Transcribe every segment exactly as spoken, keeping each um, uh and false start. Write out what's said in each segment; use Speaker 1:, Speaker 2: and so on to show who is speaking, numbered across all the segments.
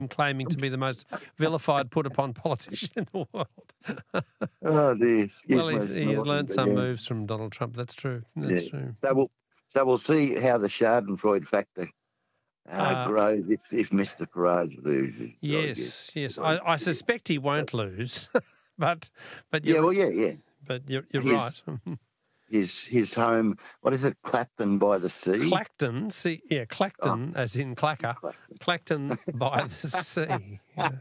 Speaker 1: claiming to be the most vilified put-upon politician in the world.
Speaker 2: Oh, dear.
Speaker 1: Well, he's, he's learned some yeah. moves from Donald Trump. That's true. That's
Speaker 2: yeah.
Speaker 1: true.
Speaker 2: So we'll, so we'll see how the Schadenfreude factor uh, uh, grows if, if Mister Farage loses.
Speaker 1: Yes, I yes. I, I suspect he won't lose, but but
Speaker 2: yeah, well, yeah, yeah.
Speaker 1: But you're, you're
Speaker 2: his,
Speaker 1: right.
Speaker 2: his his home. What is it? Clacton by the Sea.
Speaker 1: Clacton, see, yeah, Clacton, oh. as in clacker. Clacton, Clacton by the sea. Yeah.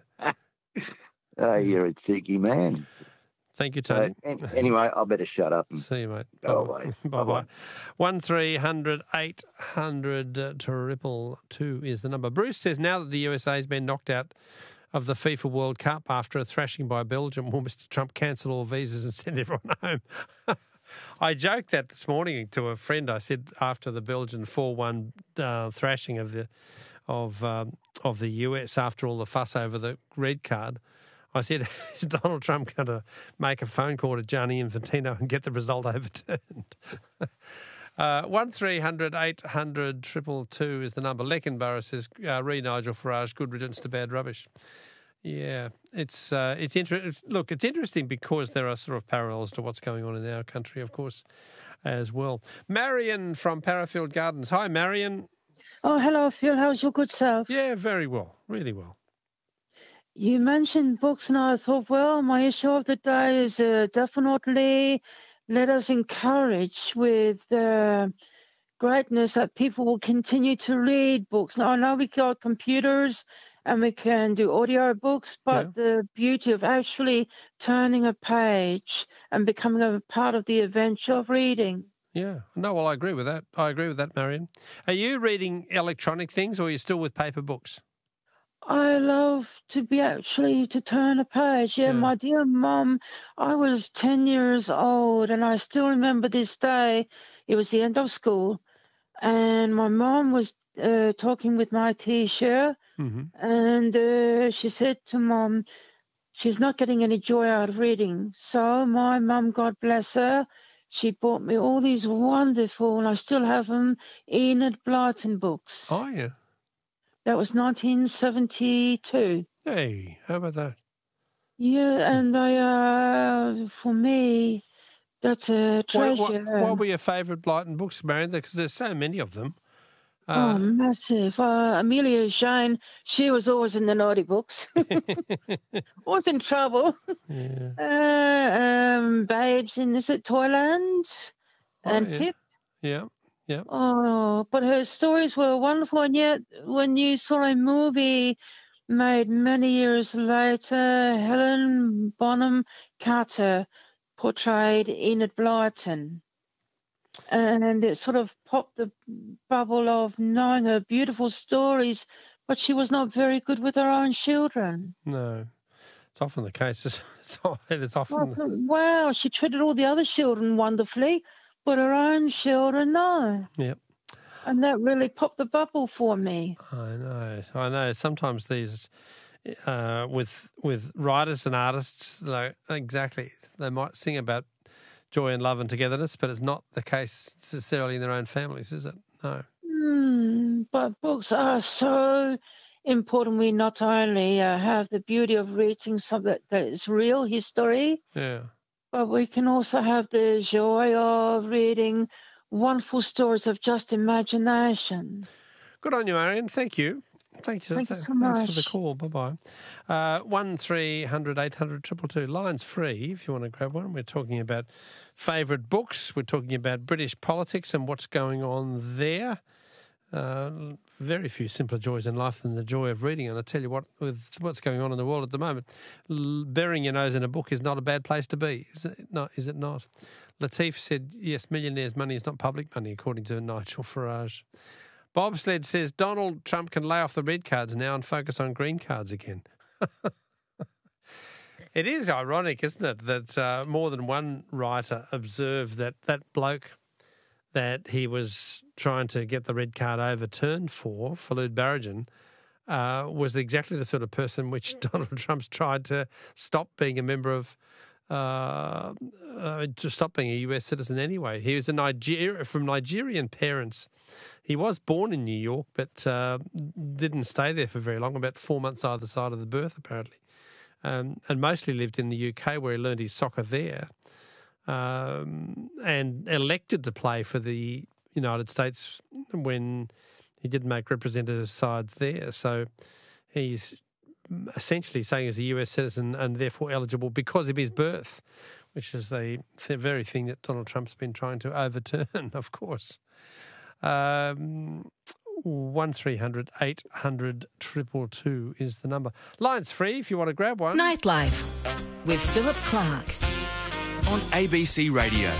Speaker 2: Oh, you're a cheeky man.
Speaker 1: Thank you, Tony.
Speaker 2: Uh, anyway, I better shut up. And
Speaker 1: see you, mate.
Speaker 2: Go away.
Speaker 1: Bye bye. One three hundred eight hundred uh, triple two is the number. Bruce says now that the U S A has been knocked out of the FIFA World Cup after a thrashing by Belgium, will Mister Trump cancel all visas and send everyone home? I joked that this morning to a friend. I said after the Belgian four one uh, thrashing of the of um, of the U S after all the fuss over the red card, I said, is Donald Trump going to make a phone call to Gianni Infantino and get the result overturned? uh, one three hundred eight hundred triple two is the number. Leckenborough says, uh, re Nigel Farage, good riddance to bad rubbish. Yeah, it's uh, it's inter- look, it's interesting because there are sort of parallels to what's going on in our country, of course, as well. Marion from Parafield Gardens. Hi, Marion.
Speaker 3: Oh, hello, Phil. How's your good self?
Speaker 1: Yeah, very well, really well.
Speaker 3: You mentioned books, and I thought, well, my issue of the day is uh, definitely let us encourage with uh, greatness that people will continue to read books. Now, I know we got computers and we can do audio books, but yeah. the beauty of actually turning a page and becoming a part of the adventure of reading.
Speaker 1: Yeah. No, well, I agree with that. I agree with that, Marion. Are you reading electronic things or are you still with paper books?
Speaker 3: I love to be actually to turn a page. Yeah, yeah. My dear mum, I was ten years old and I still remember this day. It was the end of school and my mum was uh, talking with my teacher mm-hmm. and uh, she said to mum, she's not getting any joy out of reading. So my mum, God bless her, she bought me all these wonderful, and I still have them, Enid Blyton books.
Speaker 1: Oh, yeah.
Speaker 3: That was nineteen seventy-two.
Speaker 1: Hey, how about that?
Speaker 3: Yeah, and I, uh, for me, that's a treasure.
Speaker 1: What, what, what were your favourite Blyton books, Marion? Because there's so many of them.
Speaker 3: Uh, oh, massive. Uh, Amelia Jane, she was always in the naughty books. Always in trouble.
Speaker 1: Yeah.
Speaker 3: Uh, um, Babes in, is it Toyland?
Speaker 1: Oh,
Speaker 3: and
Speaker 1: yeah.
Speaker 3: Pip.
Speaker 1: Yeah. Yeah.
Speaker 3: Oh, but her stories were wonderful, and yet when you saw a movie made many years later, Helen Bonham Carter portrayed Enid Blyton, and it sort of popped the bubble of knowing her beautiful stories, but she was not very good with her own children.
Speaker 1: No, it's often the case. It's, it's often.
Speaker 3: I thought, wow, she treated all the other children wonderfully, but her own children, no.
Speaker 1: Yep.
Speaker 3: And that really popped the bubble for me.
Speaker 1: I know, I know. Sometimes these, uh, with with writers and artists, like, exactly, they might sing about joy and love and togetherness, but it's not the case necessarily in their own families, is it? No.
Speaker 3: Mm, but books are so important. We not only uh, have the beauty of reading something that, that is real history,
Speaker 1: yeah,
Speaker 3: but we can also have the joy of reading wonderful stories of just imagination.
Speaker 1: Good on you, Marion. Thank you. Thank you.
Speaker 3: Thank you so
Speaker 1: Thanks
Speaker 3: much.
Speaker 1: for the call. Bye-bye. Uh, one three hundred eight hundred triple two. Line's free if you want to grab one. We're talking about favourite books. We're talking about British politics and what's going on there. Uh, very few simpler joys in life than the joy of reading. And I tell you what, with what's going on in the world at the moment, l- burying your nose in a book is not a bad place to be, is it not? Is it not? Latif said, yes, millionaires' money is not public money, according to Nigel Farage. Bobsled says, Donald Trump can lay off the red cards now and focus on green cards again. It is ironic, isn't it, that uh, more than one writer observed that that bloke that he was trying to get the red card overturned for, Falude Barajan, uh, was exactly the sort of person which Donald Trump's tried to stop being a member of uh, uh, to stop being a U S citizen anyway. He was a Niger- from Nigerian parents. He was born in New York, but uh, didn't stay there for very long, about four months either side of the birth, apparently, um, and mostly lived in the U K where he learned his soccer there, um, and elected to play for the United States when he did make representative sides there. So he's essentially saying he's a U S citizen and therefore eligible because of his birth, which is the, the very thing that Donald Trump's been trying to overturn, of course. Um, one three hundred eight hundred two two two is the number. Line's free if you want to grab one.
Speaker 4: Nightlife with Philip Clark
Speaker 5: on A B C Radio.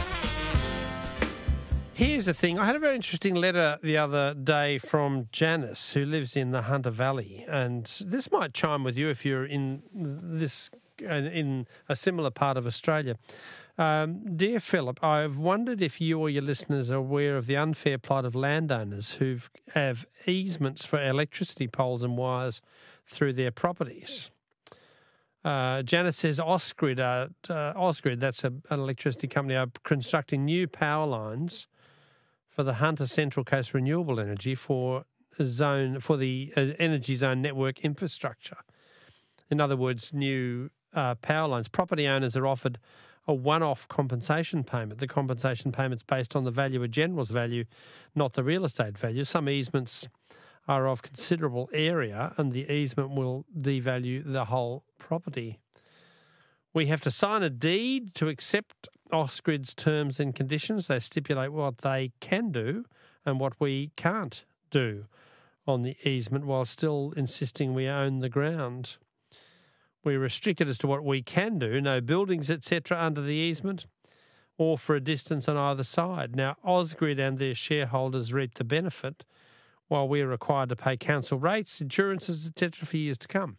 Speaker 1: Here's the thing. I had a very interesting letter the other day from Janice, who lives in the Hunter Valley, and this might chime with you if you're in this in a similar part of Australia. Um, Dear Philip, I've wondered if you or your listeners are aware of the unfair plight of landowners who have easements for electricity poles and wires through their properties. Uh, Janice says Ausgrid, uh, uh, Ausgrid, that's a, an electricity company, are constructing new power lines for the Hunter Central Coast Renewable Energy for a zone for the uh, energy zone network infrastructure. In other words, new uh, power lines. Property owners are offered a one-off compensation payment. The compensation payment's based on the value of General's value, not the real estate value. Some easements are of considerable area and the easement will devalue the whole property. We have to sign a deed to accept Ausgrid's terms and conditions. They stipulate what they can do and what we can't do on the easement while still insisting we own the ground. We're restricted as to what we can do, no buildings, et cetera, under the easement or for a distance on either side. Now, Ausgrid and their shareholders reap the benefit while we're required to pay council rates, insurances, et cetera, for years to come.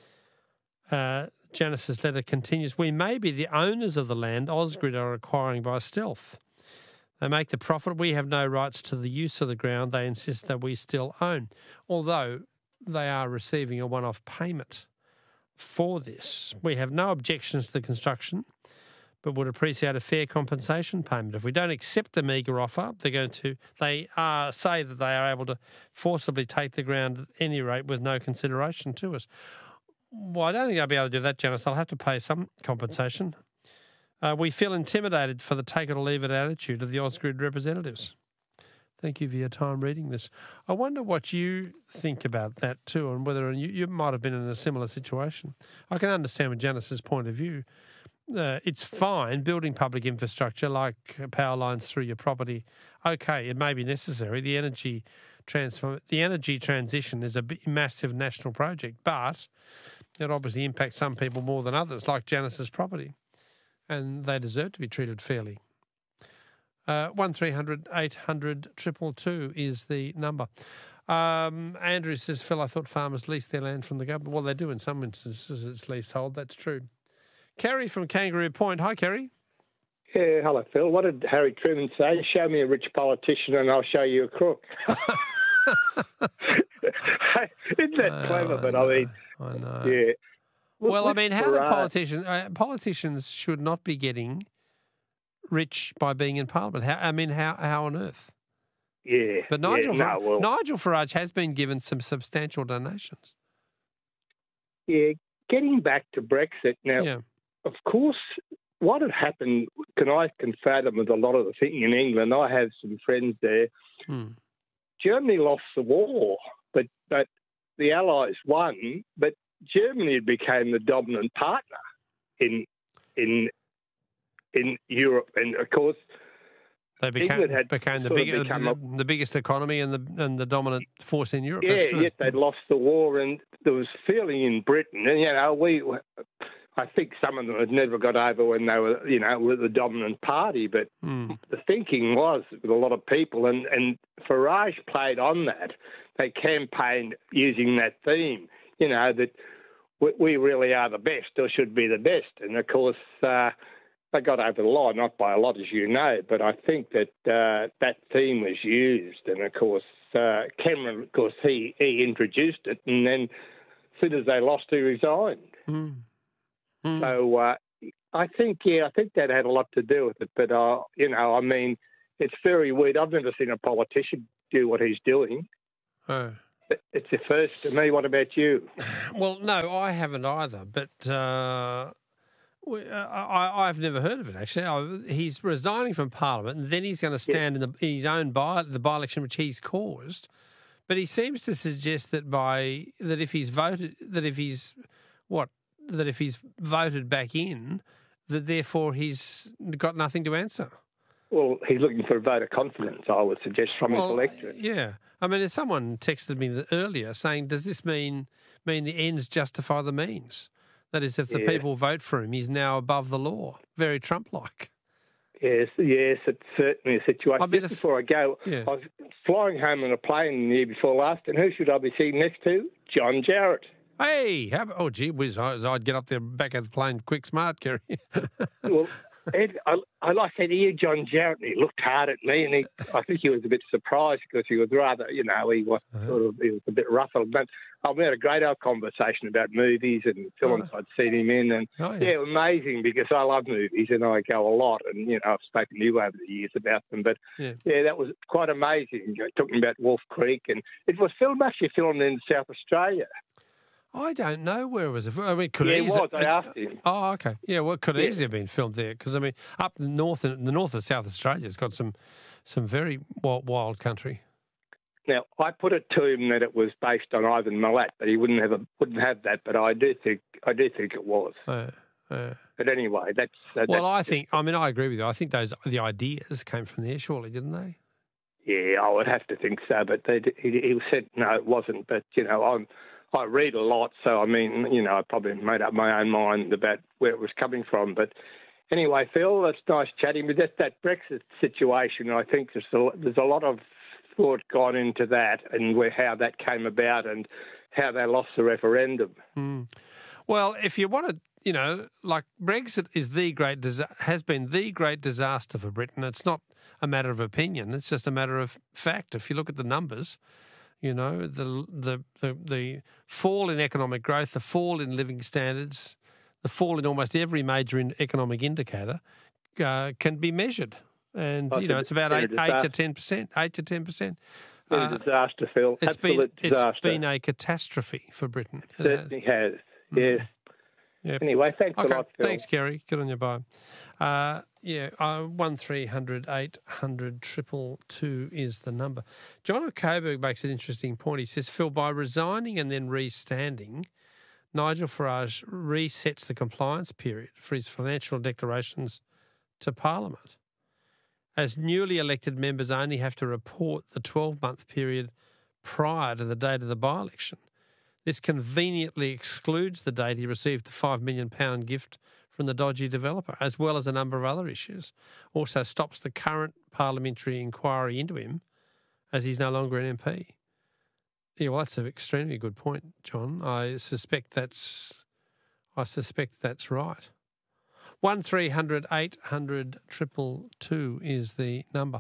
Speaker 1: Uh, Janice's letter continues, we may be the owners of the land Ausgrid are acquiring by stealth. They make the profit. We have no rights to the use of the ground they insist that we still own, although they are receiving a one-off payment for this. We have no objections to the construction, but would appreciate a fair compensation payment. If we don't accept the meagre offer, they're going to, they are, say that they are able to forcibly take the ground at any rate with no consideration to us. Well, I don't think I'll be able to do that, Janice. I'll have to pay some compensation. Uh, we feel intimidated for the take it or leave it attitude of the Ausgrid representatives. Thank you for your time reading this. I wonder what you think about that too, and whether you, you might have been in a similar situation. I can understand with Janice's point of view. Uh, it's fine building public infrastructure like power lines through your property. Okay, it may be necessary. The energy transform, the energy transition is a big, massive national project, but it obviously impacts some people more than others, like Janice's property, and they deserve to be treated fairly. Uh, one three hundred eight hundred two two two is the number. Um, Andrew says, Phil, I thought farmers lease their land from the government. Well, they do in some instances. It's leasehold. That's true. Kerry from Kangaroo Point. Hi, Kerry.
Speaker 6: Yeah, hello, Phil. What did Harry Truman say? Show me a rich politician and I'll show you a crook. Isn't that uh, clever? But I, I mean,
Speaker 1: I know.
Speaker 6: Yeah.
Speaker 1: Well, well I mean, how do politicians, uh, politicians should not be getting rich by being in Parliament? How, I mean, how how on earth?
Speaker 6: Yeah.
Speaker 1: But Nigel,
Speaker 6: yeah, no,
Speaker 1: Farage,
Speaker 6: well,
Speaker 1: Nigel Farage has been given some substantial donations.
Speaker 6: Yeah. Getting back to Brexit now,
Speaker 1: yeah.
Speaker 6: Of course, what had happened, can I can fathom with a lot of the thinking in England, I have some friends there.
Speaker 1: Hmm.
Speaker 6: Germany lost the war, but, but the Allies won, but Germany became the dominant partner in in in Europe, and of course
Speaker 1: they became had became the big, the, the biggest economy and the and the dominant force in Europe.
Speaker 6: Yeah,
Speaker 1: That's true.
Speaker 6: Yet they'd lost the war, and there was feeling in Britain, and you know we. I think some of them had never got over when they were, you know, were the dominant party. But
Speaker 1: mm.
Speaker 6: the thinking was with a lot of people, and, and Farage played on that. They campaigned using that theme, you know, that we, we really are the best or should be the best. And, of course, uh, they got over the line, not by a lot, as you know, but I think that uh, that theme was used. And, of course, uh, Cameron, of course, he, he introduced it, and then as soon as they lost, he resigned.
Speaker 1: Mm. Mm.
Speaker 6: So, uh, I think, yeah, I think that had a lot to do with it. But, uh, you know, I mean, it's very weird. I've never seen a politician do what he's doing.
Speaker 1: Oh.
Speaker 6: It's the first to me. What about you?
Speaker 1: Well, no, I haven't either. But uh, we, uh, I, I've never heard of it, actually. I, he's resigning from Parliament, and then he's going to stand yeah. in, the, in his own by, the by-election which he's caused. But he seems to suggest that by that if he's voted, that if he's what, that if he's voted back in, that therefore he's got nothing to answer.
Speaker 6: Well, he's looking for a vote of confidence, I would suggest, from
Speaker 1: well,
Speaker 6: his electorate.
Speaker 1: Yeah. I mean, someone texted me earlier saying, does this mean mean the ends justify the means? That is, if the
Speaker 6: yeah.
Speaker 1: people vote for him, he's now above the law. Very Trump-like.
Speaker 6: Yes, yes, it's certainly a situation.
Speaker 1: I mean,
Speaker 6: Just
Speaker 1: if,
Speaker 6: before I go,
Speaker 1: yeah.
Speaker 6: I was flying home on a plane the year before last, and who should I be sitting next to? John Jarrett.
Speaker 1: Hey, how about, oh, gee whiz, I'd get up there back of the plane quick smart, Kerry.
Speaker 6: Well, Ed, I, I said to you, John Jarrett, and he looked hard at me, and he, I think he was a bit surprised because he was rather, you know, he was uh-huh. sort of, he was a bit ruffled. But we had a great old conversation about movies and films uh-huh. I'd seen him in, and oh, yeah. yeah, amazing because I love movies and I go a lot, and you know, I've spoken to you over the years about them. But yeah, yeah that was quite amazing. You know, talking about Wolf Creek, and it was filmed actually filmed in South Australia.
Speaker 1: I don't know where it was. I mean, could
Speaker 6: yeah,
Speaker 1: it
Speaker 6: was. I asked him.
Speaker 1: Oh, okay. Yeah, well, it could
Speaker 6: yeah.
Speaker 1: easily have been filmed there because I mean, up the north, the north of South Australia's got some, some very wild, wild country.
Speaker 6: Now, I put it to him that it was based on Ivan Milat, but he wouldn't have a, wouldn't have that. But I do think I do think it was. Uh, uh, but anyway, that's. Uh,
Speaker 1: well,
Speaker 6: that's,
Speaker 1: I think. I mean, I agree with you. I think those the ideas came from there, surely, didn't they?
Speaker 6: Yeah, I would have to think so. But they, he, he said no, it wasn't. But you know, I'm. I read a lot, so I mean, you know, I probably made up my own mind about where it was coming from. But anyway, Phil, it's nice chatting. But just that Brexit situation, I think there's a, there's a lot of thought gone into that and where how that came about and how they lost the referendum.
Speaker 1: Mm. Well, if you want to, you know, like Brexit is the great has been the great disaster for Britain. It's not a matter of opinion; it's just a matter of fact. If you look at the numbers. You know, the, the the the fall in economic growth, the fall in living standards, the fall in almost every major in economic indicator uh, can be measured. And, you know, it's about eight, eight to ten percent, eight to ten percent.
Speaker 6: It's been a disaster, Phil.
Speaker 1: It's
Speaker 6: Absolute
Speaker 1: been,
Speaker 6: disaster.
Speaker 1: It's been a catastrophe for Britain.
Speaker 6: It certainly has, yes.
Speaker 1: Yep.
Speaker 6: Anyway, thanks
Speaker 1: okay.
Speaker 6: a lot, Phil.
Speaker 1: Thanks, Kerry. Good on you, bye. Uh, yeah, uh, one three hundred eight hundred triple two is the number. John of Coburg makes an interesting point. He says, Phil, by resigning and then re-standing, Nigel Farage resets the compliance period for his financial declarations to Parliament. As newly elected members only have to report the twelve-month period prior to the date of the by-election. This conveniently excludes the date he received the five million pounds gift from the dodgy developer, as well as a number of other issues. Also stops the current parliamentary inquiry into him, as he's no longer an M P. Yeah, well, that's an extremely good point, John. I suspect that's, I suspect that's right. One three hundred eight hundred triple two is the number.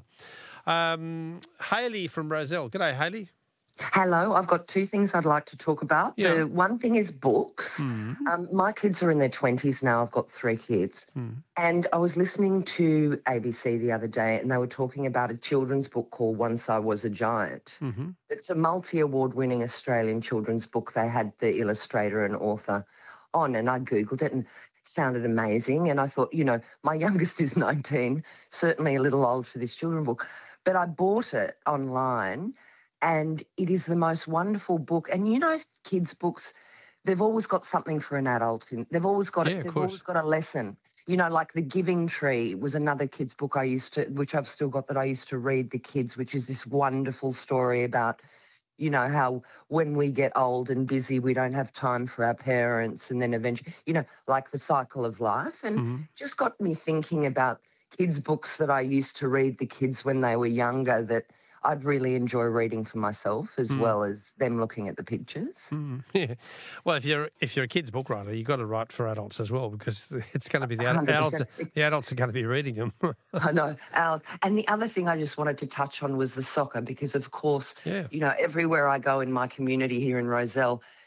Speaker 1: Um, Hayley from Roselle. G'day, Hayley.
Speaker 7: Hello, I've got two things I'd like to talk about.
Speaker 1: Yeah.
Speaker 7: The one thing is books.
Speaker 1: Mm.
Speaker 7: Um, my kids are in their twenties now. I've got three kids.
Speaker 1: Mm.
Speaker 7: And I was listening to A B C the other day and they were talking about a children's book called Once I Was a Giant.
Speaker 1: Mm-hmm.
Speaker 7: It's a multi-award winning Australian children's book. They had the illustrator and author on and I Googled it and it sounded amazing. And I thought, you know, my youngest is nineteen, certainly a little old for this children's book. But I bought it online. And it is the most wonderful book. And you know, kids' books, they've always got something for an adult. In, they've always got
Speaker 1: yeah,
Speaker 7: it. They've always got a lesson. You know, like The Giving Tree was another kids' book I used to, which I've still got that I used to read the kids, which is this wonderful story about, you know, how when we get old and busy, we don't have time for our parents. And then eventually, you know, like the cycle of life. And
Speaker 1: mm-hmm.
Speaker 7: just got me thinking about kids' books that I used to read the kids when they were younger that I'd really enjoy reading for myself as mm. well as them looking at the pictures.
Speaker 1: Mm. Yeah. Well, if you're if you're a kid's book writer, you've got to write for adults as well because it's going to be the ad- adults. The adults are going to be reading them.
Speaker 7: I know. And the other thing I just wanted to touch on was the soccer because, of course,
Speaker 1: yeah.
Speaker 7: you know, everywhere I go in my community here in Roselle,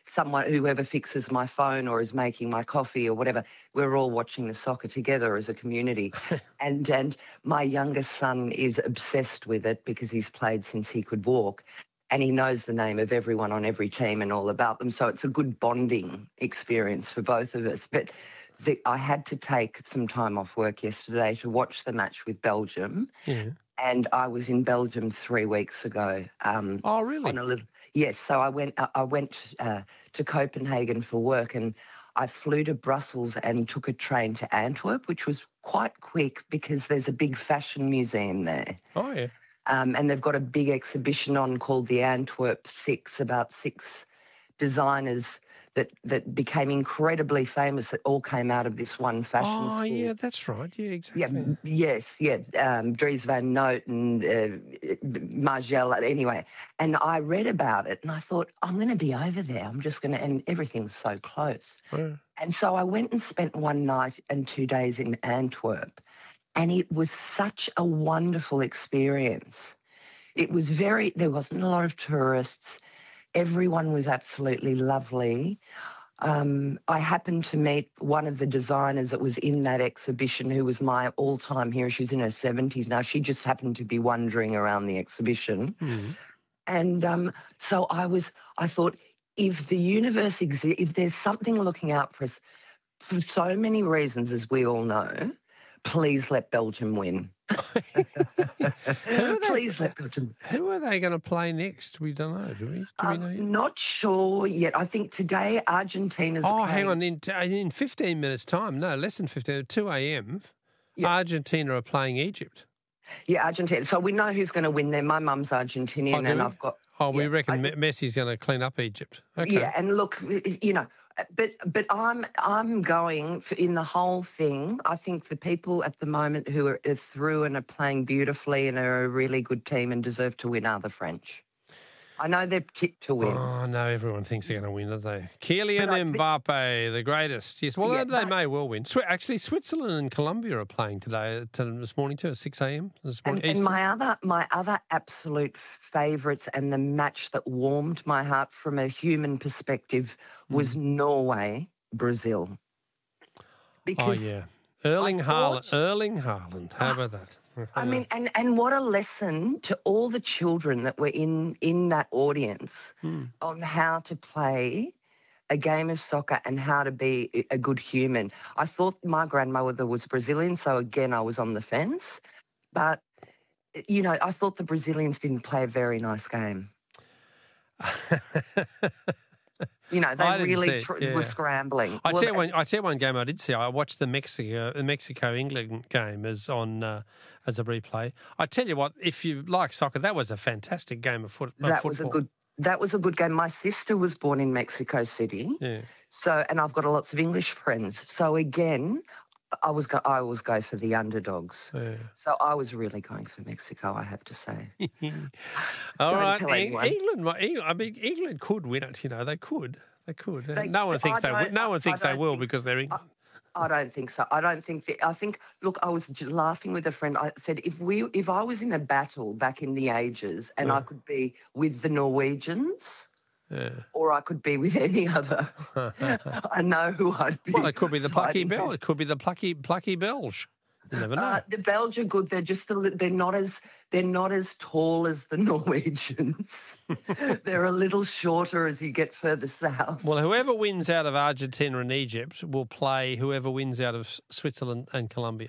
Speaker 7: someone, whoever fixes my phone or is making my coffee or whatever, we're all watching the soccer together as a community. and and my youngest son is obsessed with it because he's played since he could walk, and he knows the name of everyone on every team and all about them. So it's a good bonding experience for both of us. But the, I had to take some time off work yesterday to watch the match with Belgium.
Speaker 1: Yeah.
Speaker 7: And I was in Belgium three weeks ago. Um,
Speaker 1: oh, really?
Speaker 7: On a little, yes. So I went. I went uh, to Copenhagen for work, and I flew to Brussels and took a train to Antwerp, which was quite quick because there's a big fashion museum there.
Speaker 1: Oh, yeah.
Speaker 7: Um, and they've got a big exhibition on called the Antwerp Six, about six designers that that became incredibly famous that all came out of this one fashion
Speaker 1: oh,
Speaker 7: school.
Speaker 1: Oh, yeah, that's right. Yeah, exactly.
Speaker 7: Yeah, yes, yeah. Um, Dries Van Noot and uh, Margiela, anyway. And I read about it and I thought, I'm going to be over there. I'm just going to, and everything's so close.
Speaker 1: Yeah.
Speaker 7: And so I went and spent one night and two days in Antwerp, and it was such a wonderful experience. It was very, there wasn't a lot of tourists. Everyone was absolutely lovely. Um, I happened to meet one of the designers that was in that exhibition who was my all-time hero. She's in her seventies now. She just happened to be wandering around the exhibition.
Speaker 1: Mm.
Speaker 7: And um, so I was, I thought, if the universe exists, if there's something looking out for us, for so many reasons, as we all know, please let Belgium win. Please let Belgium.
Speaker 1: Who are they going to play next? We don't know, do we? Do we
Speaker 7: um,
Speaker 1: know yet?
Speaker 7: Not sure yet. I think today Argentina's
Speaker 1: Oh,
Speaker 7: playing.
Speaker 1: hang on. In, in fifteen minutes' time, no, less than fifteen, two a.m.,
Speaker 7: Yeah.
Speaker 1: Argentina are playing Egypt.
Speaker 7: Yeah, Argentina. So we know who's going to win there. My mum's Argentinian,
Speaker 1: Oh, do
Speaker 7: and
Speaker 1: we?
Speaker 7: I've got.
Speaker 1: Oh, we
Speaker 7: yeah,
Speaker 1: reckon
Speaker 7: I-
Speaker 1: Me- Messi's going to clean up Egypt. Okay.
Speaker 7: Yeah, and look, you know, but but I'm I'm going for, in the whole thing. I think the people at the moment who are, are through and are playing beautifully and are a really good team and deserve to win are the French. I know they're tipped to win.
Speaker 1: Oh, no, everyone thinks they're going to win, don't they? Kylian
Speaker 7: But I think-
Speaker 1: Mbappe, the greatest. Yes, well,
Speaker 7: Yeah,
Speaker 1: they
Speaker 7: but-
Speaker 1: may well win. Swi- Actually, Switzerland and Colombia are playing today, at, um, this morning too, at six a.m. this
Speaker 7: And,
Speaker 1: morning.
Speaker 7: and
Speaker 1: Eastern.
Speaker 7: my other my other absolute favourites and the match that warmed my heart from a human perspective was
Speaker 1: Mm.
Speaker 7: Norway, Brazil.
Speaker 1: Oh,
Speaker 7: Because
Speaker 1: yeah. Erling
Speaker 7: I
Speaker 1: Haaland.
Speaker 7: thought-
Speaker 1: Erling Haaland. How about that?
Speaker 7: I mean, and, and what a lesson to all the children that were in, in that audience
Speaker 1: Hmm.
Speaker 7: on how to play a game of soccer and how to be a good human. I thought my grandmother was Brazilian, so again, I was on the fence. But, you know, I thought the Brazilians didn't play a very nice game. You know,
Speaker 1: I
Speaker 7: they
Speaker 1: didn't
Speaker 7: really
Speaker 1: see it,
Speaker 7: tr-
Speaker 1: yeah.
Speaker 7: were scrambling.
Speaker 1: I
Speaker 7: Well,
Speaker 1: tell you one. I tell you one game I did see. I watched the Mexico Mexico England game as on uh, as a replay. I tell you what, if you like soccer, that was a fantastic game of, foot, of
Speaker 7: that
Speaker 1: football.
Speaker 7: was a good. That was a good game. My sister was born in Mexico City.
Speaker 1: Yeah.
Speaker 7: So, and I've got lots of English friends. So again, I was go, I always go for the underdogs.
Speaker 1: Yeah.
Speaker 7: So I was really going for Mexico, I have to say.
Speaker 1: All
Speaker 7: Don't
Speaker 1: right,
Speaker 7: tell
Speaker 1: Eng-
Speaker 7: anyone.
Speaker 1: England. well, Eng- I mean, England could win it. You know, they could. They could.
Speaker 7: They-
Speaker 1: no one thinks
Speaker 7: I
Speaker 1: they. Will.
Speaker 7: don't-
Speaker 1: No one
Speaker 7: I
Speaker 1: thinks they
Speaker 7: don't
Speaker 1: will
Speaker 7: think-
Speaker 1: because they're England.
Speaker 7: I don't think so. I don't think that. I think. Look, I was j- laughing with a friend. I said, if we, if I was in a battle back in the ages, and I
Speaker 1: Yeah.
Speaker 7: could be with the Norwegians,
Speaker 1: Yeah.
Speaker 7: or I could be with any other, I know who I'd be.
Speaker 1: Well, it could be the plucky
Speaker 7: fighting
Speaker 1: Bel.
Speaker 7: with.
Speaker 1: It could be the plucky plucky Belge. You never know.
Speaker 7: Uh, the Belgians are good. They're just a, li- they're not as they're not as tall as the Norwegians. They're a little shorter as you get further south.
Speaker 1: Well, whoever wins out of Argentina and Egypt will play whoever wins out of Switzerland and Colombia.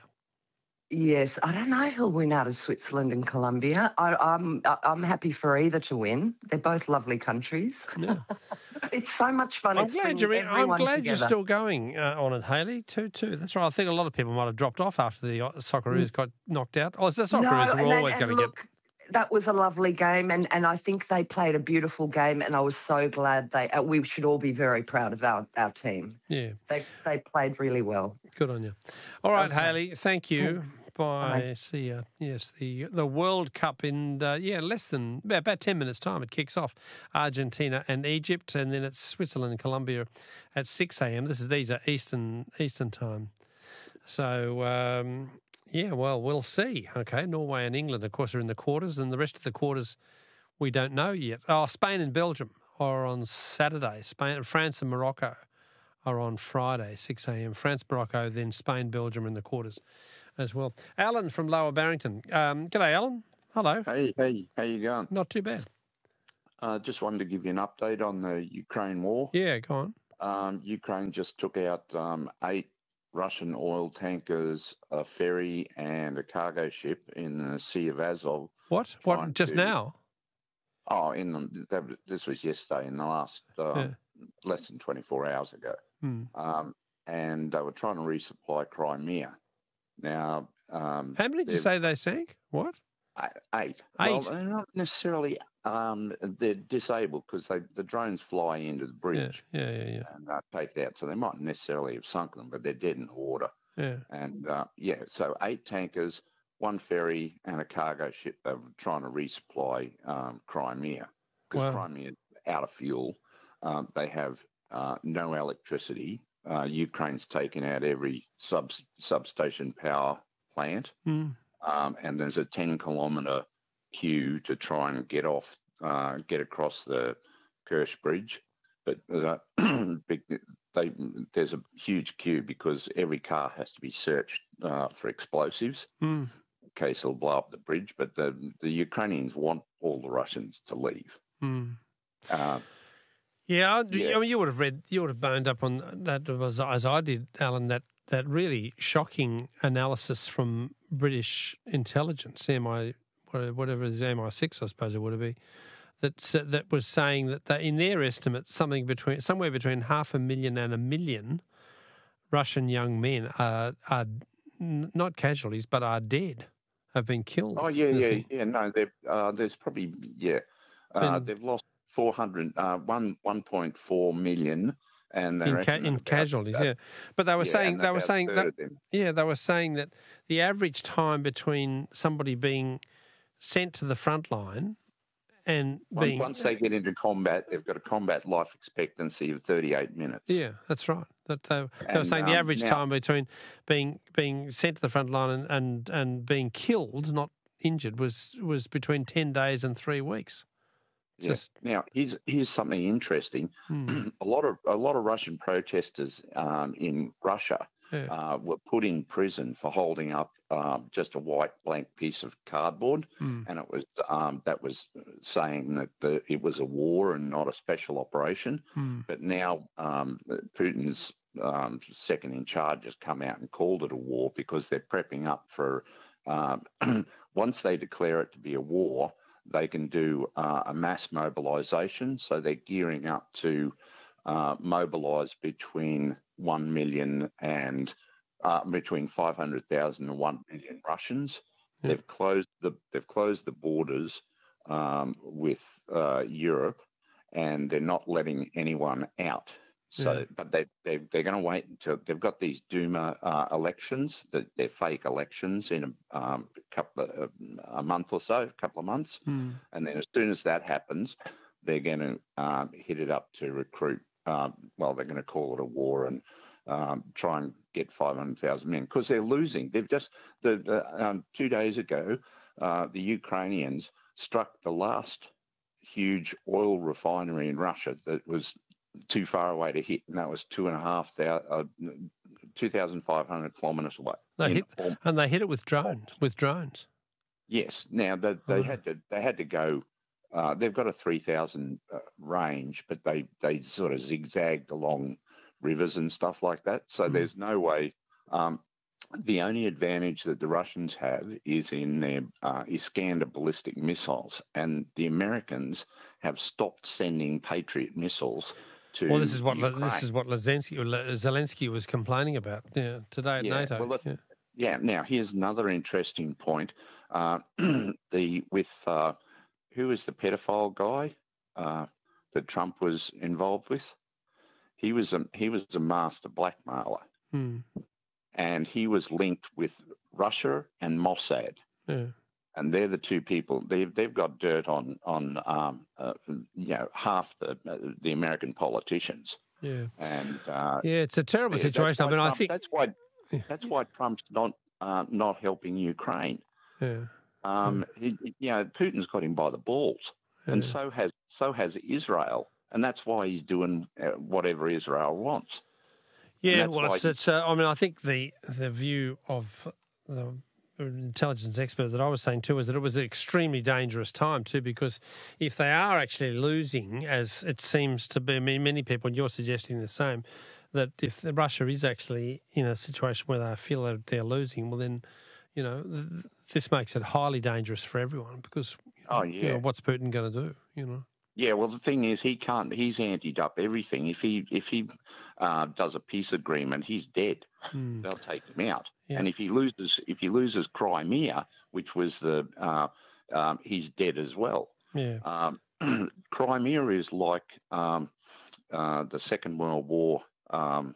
Speaker 7: Yes, I don't know who'll win out of Switzerland and Colombia. I, I'm I- I'm happy for either to win. They're both lovely countries.
Speaker 1: Yeah.
Speaker 7: It's so much fun.
Speaker 1: I'm
Speaker 7: It's
Speaker 1: glad
Speaker 7: bringing
Speaker 1: you're. In, I'm
Speaker 7: everyone
Speaker 1: glad
Speaker 7: together.
Speaker 1: you're still going uh, on it, Hayley. Too, too. That's right. I think a lot of people might have dropped off after the uh, Socceroos got knocked out. Oh, it's the Socceroos
Speaker 7: and
Speaker 1: were
Speaker 7: then-
Speaker 1: always
Speaker 7: and
Speaker 1: going to get.
Speaker 7: look, that was a lovely game, and, and I think they played a beautiful game, and I was so glad they. Uh, we should all be very proud of our, our team.
Speaker 1: Yeah,
Speaker 7: They they played really well.
Speaker 1: good on you. All right,
Speaker 7: Okay.
Speaker 1: Hayley. Thank you.
Speaker 7: Thanks.
Speaker 1: Bye.
Speaker 7: Bye.
Speaker 1: See ya. Yes, the the World Cup in uh, yeah less than about, about ten minutes time. It kicks off Argentina and Egypt, and then it's Switzerland and Colombia at six a.m. This is these are Eastern Eastern time. So um, yeah, well we'll see. Okay, Norway and England, of course, are in the quarters, and the rest of the quarters we don't know yet. Oh, Spain and Belgium. are on Saturday. Spain, France and Morocco are on Friday, six a.m. France, Morocco, then Spain, Belgium in the quarters as well. Alan from Lower Barrington. Um, g'day, Alan. Hello.
Speaker 8: Hey, hey, how you going?
Speaker 1: Not too bad.
Speaker 8: Uh, just wanted to give you an update on the Ukraine war.
Speaker 1: Yeah, go on.
Speaker 8: Um, Ukraine just took out um, eight Russian oil tankers, a ferry, and a cargo ship in the Sea of Azov.
Speaker 1: What? What? Just
Speaker 8: to,
Speaker 1: now?
Speaker 8: Oh, in the, that, this was yesterday, in the last uh,
Speaker 1: Yeah.
Speaker 8: less than twenty-four hours ago.
Speaker 1: Hmm.
Speaker 8: Um, and they were trying to resupply Crimea. Now, um,
Speaker 1: How many did you
Speaker 8: they've-
Speaker 1: say they sank? What?
Speaker 8: Eight.
Speaker 1: Eight?
Speaker 8: Well, they're not necessarily. Um, they're disabled because they the drones fly into the bridge
Speaker 1: Yeah, yeah, yeah,
Speaker 8: and uh, take it out. So they mightn't necessarily have sunk them, but they're dead in the water.
Speaker 1: yeah.
Speaker 8: And uh, yeah, so eight tankers, one ferry, and a cargo ship. They were trying to resupply um, Crimea because
Speaker 1: Wow.
Speaker 8: Crimea is out of fuel. Um, they have uh, no electricity. Uh, Ukraine's taken out every sub substation power plant.
Speaker 1: Hmm.
Speaker 8: Um, and there's a ten kilometre queue to try and get off, uh, get across the Kerch Bridge. But uh, big, they, there's a huge queue because every car has to be searched uh, for explosives
Speaker 1: Hmm.
Speaker 8: in case they'll blow up the bridge. But the, the Ukrainians want all the Russians to leave.
Speaker 1: Hmm.
Speaker 8: Uh,
Speaker 1: Yeah, I,
Speaker 8: Yeah.
Speaker 1: I mean, you would have read, you would have boned up on that as, as I did, Alan. That that really shocking analysis from British intelligence, M I, whatever it is, M I six, I suppose it would be, that that was saying that they, in their estimates, something between somewhere between half a million and a million Russian young men are are n- not casualties, but are dead, have been killed.
Speaker 8: oh yeah,
Speaker 1: in the
Speaker 8: yeah,
Speaker 1: thing.
Speaker 8: yeah. No, they've, uh, there's probably yeah, uh,
Speaker 1: And-
Speaker 8: they've lost four hundred, uh, one one point four million. And they
Speaker 1: In, ca-
Speaker 8: reckon
Speaker 1: in
Speaker 8: about-
Speaker 1: casualties,
Speaker 8: about-
Speaker 1: yeah, but they were
Speaker 8: yeah,
Speaker 1: saying
Speaker 8: and
Speaker 1: they were
Speaker 8: about
Speaker 1: saying
Speaker 8: a
Speaker 1: that
Speaker 8: third of them.
Speaker 1: yeah, they were saying that the average time between somebody being sent to the front line and
Speaker 8: Once,
Speaker 1: being
Speaker 8: once they get into combat, they've got a combat life expectancy of thirty-eight minutes.
Speaker 1: yeah, that's right. That they, they were
Speaker 8: And,
Speaker 1: saying the
Speaker 8: um,
Speaker 1: average
Speaker 8: now-
Speaker 1: time between being being sent to the front line and, and, and being killed, not injured, was was between ten days and three weeks.
Speaker 8: Yeah.
Speaker 1: Just
Speaker 8: Now, here's here's something interesting.
Speaker 1: hmm,
Speaker 8: a lot of a lot of Russian protesters um, in Russia
Speaker 1: yeah,
Speaker 8: uh, were put in prison for holding up um, just a white blank piece of cardboard,
Speaker 1: hmm,
Speaker 8: and it was um, that was saying that the, it was a war and not a special operation.
Speaker 1: hmm,
Speaker 8: But now um, Putin's um, second in charge has come out and called it a war because they're prepping up for um, once they declare it to be a war, they can do uh, a mass mobilisation. So they're gearing up to uh, mobilise between one million and uh, between five hundred thousand and one million Russians.
Speaker 1: Yeah.
Speaker 8: They've closed the they've closed the borders um, with uh, Europe, and they're not letting anyone out. So,
Speaker 1: Yeah.
Speaker 8: but they they they're going to wait until they've got these Duma uh, elections, that they're fake elections in a um, couple of, a month or so, a couple of months,
Speaker 1: hmm.
Speaker 8: and then as soon as that happens, they're going to um, hit it up to recruit. Um, well, they're going to call it a war and um, try and get five hundred thousand men because they're losing. They've just the, the um, two days ago, uh, the Ukrainians struck the last huge oil refinery in Russia that was too far away to hit, and that was two and a half thousand, uh, two thousand five hundred kilometres away.
Speaker 1: They
Speaker 8: In
Speaker 1: hit
Speaker 8: Orm-
Speaker 1: and they hit it with drones. With drones.
Speaker 8: Yes. Now they, they
Speaker 1: Oh.
Speaker 8: had to they had to go. Uh, they've got a three thousand uh, range, but they they sort of zigzagged along rivers and stuff like that. So
Speaker 1: Mm.
Speaker 8: there's no way. Um, the only advantage that the Russians have is in their uh, Iskander ballistic missiles, and the Americans have stopped sending Patriot missiles to.
Speaker 1: Well, this is what
Speaker 8: Ukraine.
Speaker 1: this is what Zelensky, Zelensky was complaining about. Yeah, today at
Speaker 8: Yeah,
Speaker 1: NATO.
Speaker 8: well,
Speaker 1: yeah.
Speaker 8: Yeah. Now here's another interesting point. Uh, the with uh, who is the pedophile guy uh, that Trump was involved with? He was a he was a master blackmailer,
Speaker 1: Hmm.
Speaker 8: and he was linked with Russia and Mossad,
Speaker 1: Yeah.
Speaker 8: and they're the two people. They've they've got dirt on on um, uh, you know half the the American politicians,
Speaker 1: Yeah.
Speaker 8: and uh,
Speaker 1: Yeah, it's a terrible
Speaker 8: yeah, that's
Speaker 1: situation. I
Speaker 8: why
Speaker 1: mean, I
Speaker 8: Trump-
Speaker 1: think.
Speaker 8: that's why that's why Trump's not uh, not helping Ukraine.
Speaker 1: Yeah.
Speaker 8: Um, he, you know, Putin's got him by the balls, and
Speaker 1: Yeah.
Speaker 8: so has so has Israel. and that's why he's doing uh, whatever Israel wants.
Speaker 1: Yeah, well, it's, it's uh, I mean, I think the the view of the intelligence expert that I was saying too is that it was an extremely dangerous time too, because if they are actually losing, as it seems to be, I mean, many people, and you're suggesting the same, that if Russia is actually in a situation where they feel that they're losing, well then, you know, th- this makes it highly dangerous for everyone because, you know,
Speaker 8: oh, yeah.
Speaker 1: you know, what's Putin going to do, you know?
Speaker 8: Yeah, well, the thing is, he can't. He's anteed up everything. If he if he uh, does a peace agreement, he's dead.
Speaker 1: Mm.
Speaker 8: They'll take him out.
Speaker 1: Yeah.
Speaker 8: And if he loses, if he loses Crimea, which was the, uh, um, he's dead as well.
Speaker 1: Yeah.
Speaker 8: Um, Crimea is like um, uh, the Second World War. Um,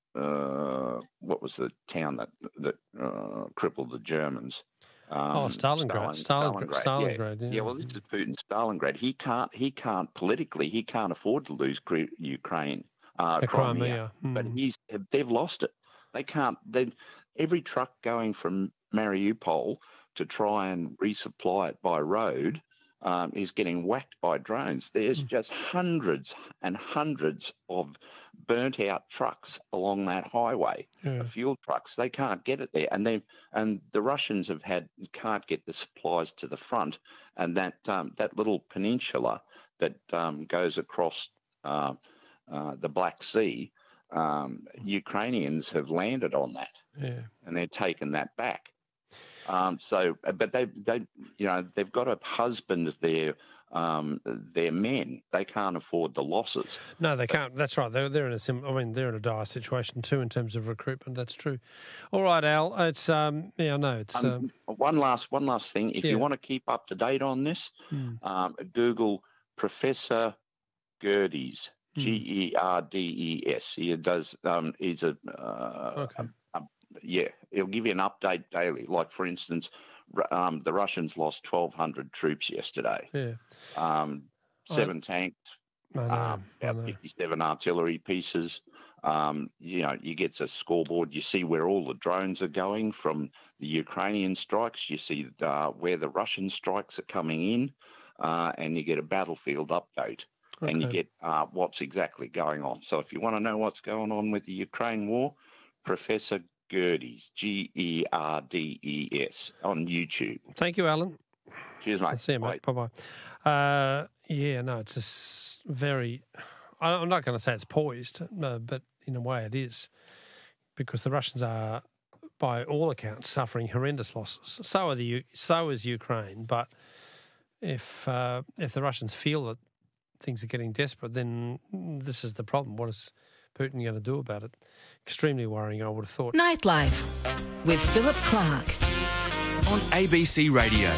Speaker 8: uh, what was the town that that uh, crippled the Germans? Um,
Speaker 1: oh, Stalingrad. Stalingrad. Stalingrad. Stalingrad
Speaker 8: yeah.
Speaker 1: yeah.
Speaker 8: yeah, well, this is Putin's Stalingrad. He can't. He can't politically. He can't afford to lose Ukraine, uh,
Speaker 1: The
Speaker 8: Crimea.
Speaker 1: Crimea. Mm.
Speaker 8: But he's. They've lost it. They can't. They every truck going from Mariupol to try and resupply it by road um, is getting whacked by drones. There's mm. just hundreds and hundreds of burnt out trucks along that highway,
Speaker 1: yeah.
Speaker 8: fuel trucks. They can't get it there, and they and the Russians have had can't get the supplies to the front, and that um, that little peninsula that um, goes across uh, uh, the Black Sea. Um, Ukrainians have landed on that,
Speaker 1: yeah.
Speaker 8: and they're taking that back. Um, so, but they, they, you know, they've got to husband their um, their men. They can't afford the losses.
Speaker 1: No, they can't. That's right. They're they're in a sim- I mean, they're in a dire situation too in terms of recruitment. That's true. All right, Al. It's um, yeah, I know. It's um,
Speaker 8: um, one last one last thing. If
Speaker 1: yeah.
Speaker 8: you want to keep up to date on this,
Speaker 1: hmm.
Speaker 8: um, Google Professor Gerdes. G E R D E S. He does. Um, he's a, uh,
Speaker 1: okay.
Speaker 8: a, a. Yeah, he'll give you an update daily. Like for instance, um, the Russians lost twelve hundred troops yesterday.
Speaker 1: Yeah.
Speaker 8: Um, seven I, tanks.
Speaker 1: I know,
Speaker 8: um, about fifty-seven artillery pieces. Um, you know, you get a scoreboard. You see where all the drones are going from the Ukrainian strikes. You see uh, where the Russian strikes are coming in, uh, and you get a battlefield update.
Speaker 1: Okay.
Speaker 8: And you get uh, what's exactly going on. So if you want to know what's going on with the Ukraine war, Professor Gerdes, G E R D E S, on YouTube.
Speaker 1: Thank you, Alan.
Speaker 8: Cheers, mate.
Speaker 1: I'll see you, mate. Bye-bye. Uh, yeah, no, it's a s- very... I'm not going to say it's poised, no, but in a way it is, because the Russians are, by all accounts, suffering horrendous losses. So are the so is Ukraine, but if uh, if the Russians feel that things are getting desperate, then this is the problem. What is Putin going to do about it? Extremely worrying, I would have thought.
Speaker 4: Nightlife with Philip Clark
Speaker 5: on A B C Radio.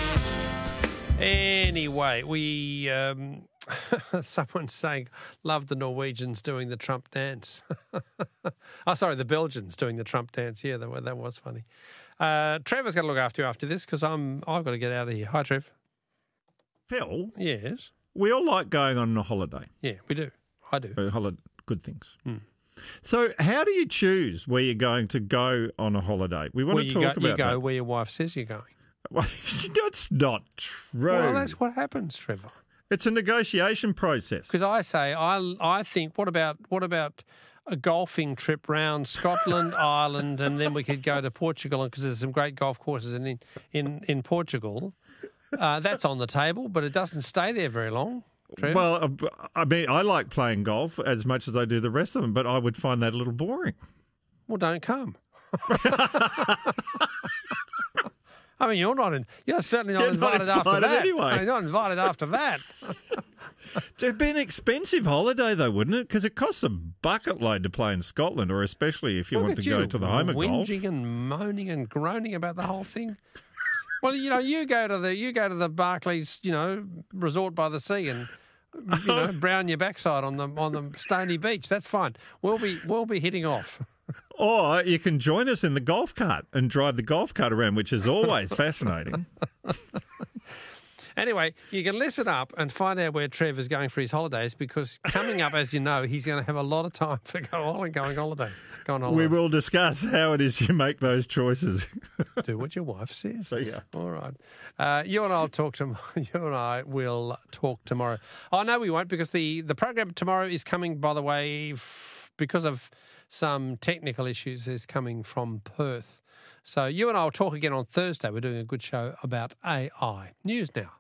Speaker 1: Anyway, we um, someone's saying love the Norwegians doing the Trump dance. oh, sorry, the Belgians doing the Trump dance. Yeah, that, that was funny. Uh, Trevor's got to look after you after this because I'm I've got to get out of here. Hi, Trev.
Speaker 9: Phil.
Speaker 1: Yes.
Speaker 9: We all like going on a holiday.
Speaker 1: Yeah, we do. I do.
Speaker 9: Uh, holiday, good things.
Speaker 1: Mm.
Speaker 9: So how do you choose where you're going to go on a holiday? We want
Speaker 1: where
Speaker 9: to
Speaker 1: you
Speaker 9: talk
Speaker 1: go,
Speaker 9: about
Speaker 1: You go
Speaker 9: that.
Speaker 1: where your wife says you're going.
Speaker 9: Well, that's not true.
Speaker 1: Well, that's what happens, Trevor.
Speaker 9: It's a negotiation process.
Speaker 1: Because I say, I, I think, what about what about a golfing trip round Scotland, Ireland, and then we could go to Portugal because there's some great golf courses in in, in Portugal. Uh, that's on the table, but it doesn't stay there very long. Trev.
Speaker 9: Well, I mean, I like playing golf as much as I do the rest of them, but I would find that a little boring.
Speaker 1: Well, don't come. I mean, you're not in. You're certainly not
Speaker 9: You're
Speaker 1: invited,
Speaker 9: not
Speaker 1: after
Speaker 9: invited
Speaker 1: that.
Speaker 9: anyway.
Speaker 1: You're not invited after that.
Speaker 9: It'd be an expensive holiday, though, wouldn't it? Because it costs a bucket load to play in Scotland, or especially if you
Speaker 1: Look
Speaker 9: want
Speaker 1: at
Speaker 9: to
Speaker 1: you,
Speaker 9: go to the home of golf.
Speaker 1: whinging and moaning and groaning about the whole thing. Well, you know, you go to the you go to the Barclays, you know, resort by the sea, and you know, brown your backside on the on the stony beach. That's fine. We'll be we'll be hitting off.
Speaker 9: Or you can join us in the golf cart and drive the golf cart around, which is always fascinating.
Speaker 1: Anyway, you can listen up and find out where Trevor's going for his holidays because coming up, as you know, he's going to have a lot of time for go on going holiday. Go on holiday.
Speaker 9: We will discuss how it is you make those choices.
Speaker 1: Do what your wife says.
Speaker 9: So, yeah.
Speaker 1: All right. Uh, you and I will talk to you and I will talk tomorrow. Oh, no, we won't because the, the program tomorrow is coming, by the way, f- because of some technical issues, is coming from Perth. So you and I will talk again on Thursday. We're doing a good show about A I. News now.